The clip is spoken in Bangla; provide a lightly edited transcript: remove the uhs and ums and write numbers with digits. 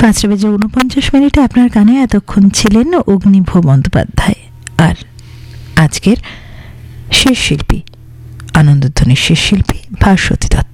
5:49 আপনার কানে এতক্ষণ ছিলেন অগ্নিভ বন্দ্যোপাধ্যায়। আর আজকের শেষ শিল্পী, আনন্দধ্বনির শেষ শিল্পী ভাস্বতী দত্ত।